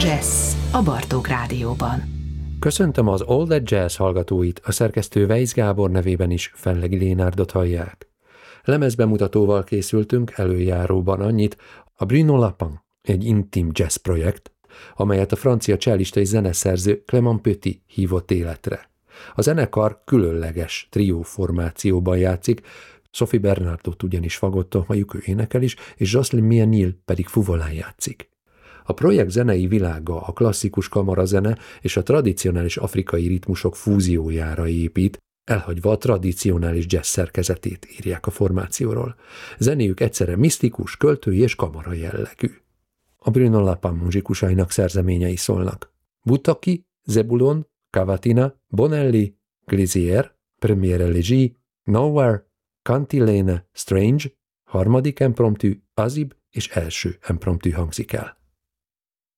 Jazz a Bartók Rádióban. Köszöntöm az All That Jazz hallgatóit, a szerkesztő Weisz Gábor nevében is Fellegi Lénárdot hallják. Lemezbemutatóval készültünk előjáróban annyit, a Bruno Lapin, egy intim jazz projekt, amelyet a francia csellista és zeneszerző Clément Petit hívott életre. A zenekar különleges trió formációban játszik, Sophie Bernardot ugyanis fagotton halljuk, ő énekel is, és Jocelyn Mienil pedig fuvolán játszik. A projekt zenei világa a klasszikus kamarazene és a tradicionális afrikai ritmusok fúziójára épít, elhagyva a tradicionális jazz szerkezetét, írják a formációról. Zenéjük egyszerre misztikus, költői és kamara jellegű. A Bruno Lapin muzsikusainak szerzeményei szólnak: Butaki, Zebulon, Cavatina, Bonelli, Glizier, Première Léger, Nowhere, Cantilene, Strange, harmadik impromptu, Azib és első impromptu hangzik el.